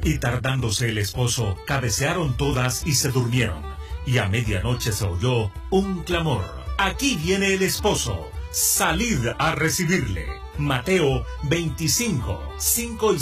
Y tardándose el esposo, cabecearon todas y se durmieron. Y a medianoche se oyó un clamor: «Aquí viene el esposo, salid a recibirle». Mateo 25, 5 y